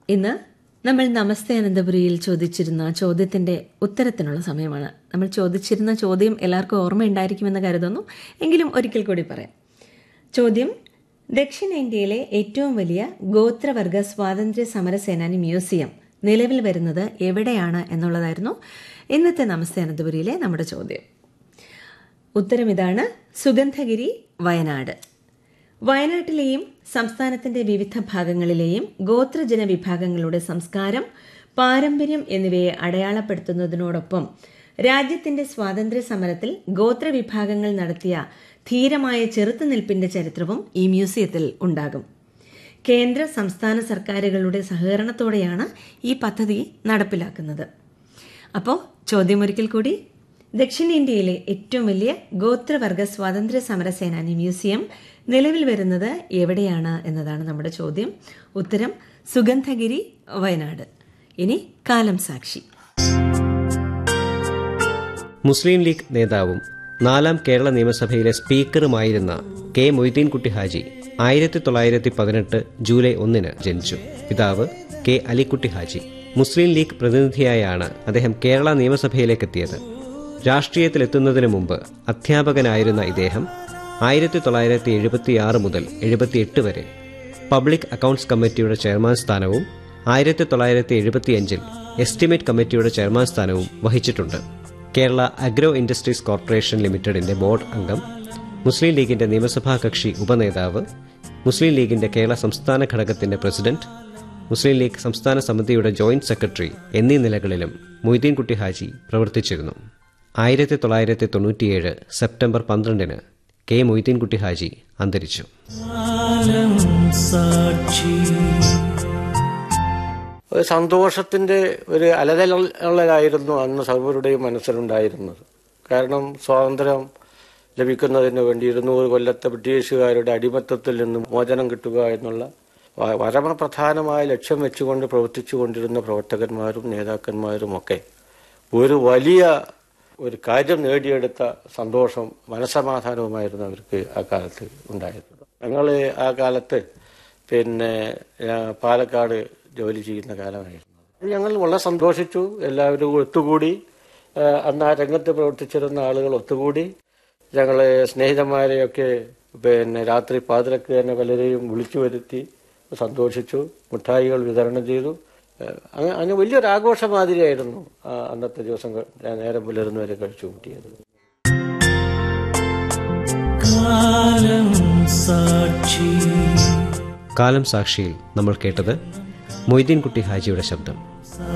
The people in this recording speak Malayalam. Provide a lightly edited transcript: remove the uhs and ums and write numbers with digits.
ഇന്ന് നമ്മൾ നമസ്തേ അനന്തപുരിയിൽ ചോദിച്ചിരുന്ന ചോദ്യത്തിന്റെ ഉത്തരത്തിനുള്ള സമയമാണ്. നമ്മൾ ചോദിച്ചിരുന്ന ചോദ്യം എല്ലാവർക്കും ഓർമ്മയുണ്ടായിരിക്കുമെന്ന് കരുതുന്നു. എങ്കിലും ഒരിക്കൽ കൂടി പറയാം. ചോദ്യം: ദക്ഷിണേന്ത്യയിലെ ഏറ്റവും വലിയ ഗോത്രവർഗ സ്വാതന്ത്ര്യ സമര സേനാനി മ്യൂസിയം നിലവിൽ വരുന്നത് എവിടെയാണ് എന്നുള്ളതായിരുന്നു ഇന്നത്തെ നമസ്തേ അനന്തപുരിയിലെ നമ്മുടെ ചോദ്യം. ഉത്തരം ഇതാണ്: സുഗന്ധഗിരി, വയനാട്. വയനാട്ടിലെയും സംസ്ഥാനത്തിന്റെ വിവിധ ഭാഗങ്ങളിലെയും ഗോത്രജന വിഭാഗങ്ങളുടെ സംസ്കാരം, പാരമ്പര്യം എന്നിവയെ അടയാളപ്പെടുത്തുന്നതിനോടൊപ്പം രാജ്യത്തിന്റെ സ്വാതന്ത്ര്യ സമരത്തിൽ ഗോത്രവിഭാഗങ്ങൾ നടത്തിയ ധീരമായ ചെറുത്തുനിൽപ്പിന്റെ ചരിത്രവും ഈ മ്യൂസിയത്തിൽ ഉണ്ടാകും. കേന്ദ്ര സംസ്ഥാന സർക്കാരുകളുടെ സഹകരണത്തോടെയാണ് ഈ പദ്ധതി നടപ്പിലാക്കുന്നത്. അപ്പോൾ ചോദ്യം ഒരിക്കൽ കൂടി: ദക്ഷിണേന്ത്യയിലെ ഏറ്റവും വലിയ ഗോത്രവർഗ സ്വാതന്ത്ര്യ സമര സേനാനി മ്യൂസിയം നിലവിൽ വരുന്നത് എവിടെയാണ് എന്നതാണ് നമ്മുടെ ചോദ്യം. ഉത്തരം: സുഗന്ധഗിരി, വയനാട്. ഇനി കാലം സാക്ഷി. മുസ്ലിം ലീഗ് നേതാവും 4ാം കേരള നിയമസഭയിലെ സ്പീക്കറുമായിരുന്ന കെ മൊയ്തീൻകുട്ടി ഹാജി 1918 ജൂലൈ 1 ജനിച്ചു. പിതാവ് കെ അലിക്കുട്ടി ഹാജി. മുസ്ലിം ലീഗ് പ്രതിനിധിയായാണ് അദ്ദേഹം കേരള നിയമസഭയിലേക്കെത്തിയത്. രാഷ്ട്രീയത്തിലെത്തുന്നതിനു മുമ്പ് അധ്യാപകനായിരുന്ന ഇദ്ദേഹം 1976 മുതൽ 78 വരെ പബ്ലിക് അക്കൌണ്ട്സ് കമ്മിറ്റിയുടെ ചെയർമാൻ സ്ഥാനവും 1975 എസ്റ്റിമേറ്റ് കമ്മിറ്റിയുടെ ചെയർമാൻ സ്ഥാനവും വഹിച്ചിട്ടുണ്ട്. കേരള അഗ്രോ ഇൻഡസ്ട്രീസ് കോർപ്പറേഷൻ ലിമിറ്റഡിന്റെ ബോർഡ് അംഗം, മുസ്ലിം ലീഗിന്റെ നിയമസഭാ കക്ഷി ഉപനേതാവ്, മുസ്ലിം ലീഗിന്റെ കേരള സംസ്ഥാന ഘടകത്തിന്റെ പ്രസിഡന്റ്, മുസ്ലിം ലീഗ് സംസ്ഥാന സമിതിയുടെ ജോയിന്റ് സെക്രട്ടറി എന്നീ നിലകളിലും മൊയ്തീൻകുട്ടി ഹാജി പ്രവർത്തിച്ചിരുന്നു. 1997 സെപ്റ്റംബർ 12 കെ മൊയ്തീൻകുട്ടി ഹാജി അന്തരിച്ചു. സന്തോഷത്തിന്റെ ഒരു അലതലായിരുന്നു അന്ന് സർവരുടെയും മനസ്സിലുണ്ടായിരുന്നത്. കാരണം സ്വാതന്ത്ര്യം ലഭിക്കുന്നതിന് വേണ്ടി 200 കൊല്ലത്തെ ബ്രിട്ടീഷുകാരുടെ അടിമത്തത്തിൽ നിന്ന് മോചനം കിട്ടുക എന്നുള്ള പരമപ്രധാനമായ ലക്ഷ്യം വെച്ചുകൊണ്ട് പ്രവർത്തിച്ചുകൊണ്ടിരുന്ന പ്രവർത്തകന്മാരും നേതാക്കന്മാരും ഒക്കെ ഒരു വലിയ ഒരു കാര്യം നേടിയെടുത്ത സന്തോഷം, മനസമാധാനവുമായിരുന്നു അവർക്ക് ആ കാലത്ത് ഉണ്ടായിരുന്നത്. ഞങ്ങൾ ആ കാലത്ത് പാലക്കാട് ജോലി ചെയ്യുന്ന കാലമായിരുന്നു. ഞങ്ങൾ വളരെ സന്തോഷിച്ചു. എല്ലാവരും ഒത്തുകൂടി, അന്ന് ആ രംഗത്ത് പ്രവർത്തിച്ചിരുന്ന ആളുകൾ ഒത്തുകൂടി. ഞങ്ങളെ സ്നേഹിതന്മാരെയൊക്കെ രാത്രി പാതിരക്ക് തന്നെ പലരെയും വിളിച്ചു വരുത്തി സന്തോഷിച്ചു. മിഠായികൾ വിതരണം ചെയ്തു. അങ്ങനെ വലിയൊരു ആഘോഷമാതിരിയായിരുന്നു അന്നത്തെ ദിവസം നേരം പുലരുന്നവരെ കഴിച്ചു കൂട്ടിയത്. കാലം സാക്ഷിയിൽ നമ്മൾ കേട്ടത് മൊയ്തീൻകുട്ടി ഹാജിയുടെ ശബ്ദം.